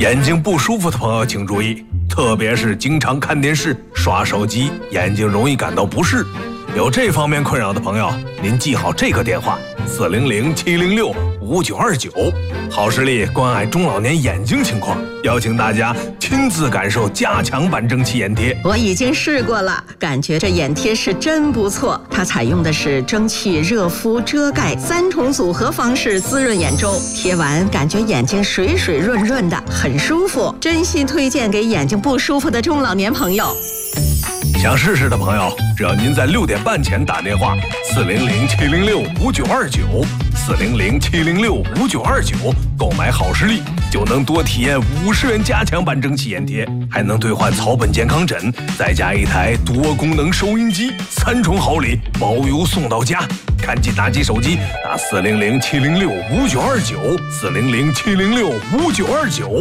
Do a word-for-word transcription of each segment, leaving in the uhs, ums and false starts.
眼睛不舒服的朋友请注意，特别是经常看电视、刷手机，眼睛容易感到不适。有这方面困扰的朋友，您记好这个电话：四零零七零六五九二九。好视力关爱中老年眼睛情况，邀请大家亲自感受加强版蒸汽眼贴。 我已经试过了，感觉这眼贴是真不错。它采用的是蒸汽、热敷、遮盖三重组合方式滋润眼周，贴完感觉眼睛水水润润的，很舒服。真心推荐给眼睛不舒服的中老年朋友。 想试试的朋友，只要您在六点半前打电话四零零七零六五九二九，四零零七零六五九二九购买好视力，就能多体验五十元加强版蒸汽眼贴，还能兑换草本健康枕，再加一台多功能收音机，三重好礼，包邮送到家。赶紧拿起手机打四零零七零六五九二九，四零零七零六五九二九。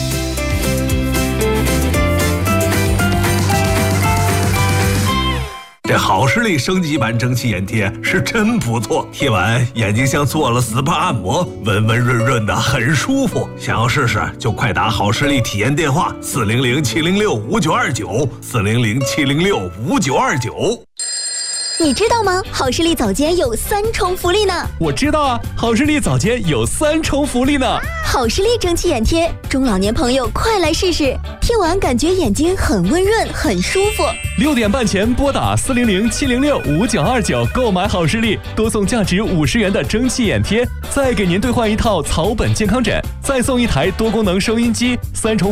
这好视力升级版蒸汽眼贴是真不错，贴完眼睛像做了 S P A 按摩，温温润润的，很舒服。想要试试就快打好视力体验电话四零零七零六五九二九，四零零七零六五九二九。 你知道吗？好视力早间有三重福利呢。 我知道啊，好视力早间有三重福利呢。 好视力蒸汽眼贴，中老年朋友快来试试，贴完感觉眼睛很温润，很舒服。 六点半前拨打四零零七零六五九二九购买好视力，多送价值五十元的蒸汽眼贴，再给您兑换一套草本健康枕，再送一台多功能收音机，三重